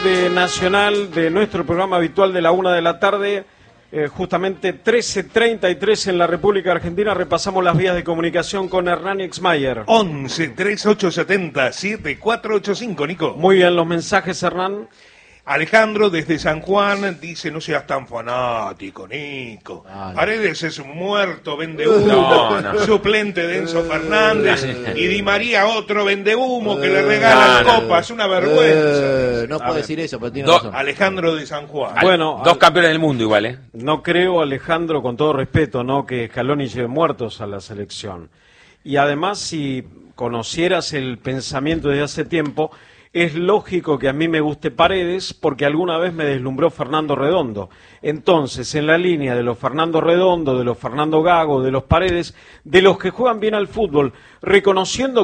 De Nacional, de nuestro programa habitual de la 1 de la tarde, justamente 13:33 en la República Argentina. Repasamos las vías de comunicación con Hernán Exmayer. 11 3870 7485, Nico. Muy bien, los mensajes, Hernán. Alejandro desde San Juan dice: no seas tan fanático, Nico. Paredes es un muerto, vende humo, suplente de Enzo Fernández, y Di María otro vende humo que le regalan copas, una vergüenza. No puedo decir eso, pero tiene razón. Alejandro de San Juan. Bueno, dos campeones del mundo igual, No creo, Alejandro, con todo respeto, no que Scaloni lleve muertos a la selección. Y además, si conocieras el pensamiento desde hace tiempo, es lógico que a mí me guste Paredes porque alguna vez me deslumbró Fernando Redondo. Entonces, en la línea de los Fernando Redondo, de los Fernando Gago, de los Paredes, de los que juegan bien al fútbol, reconociendo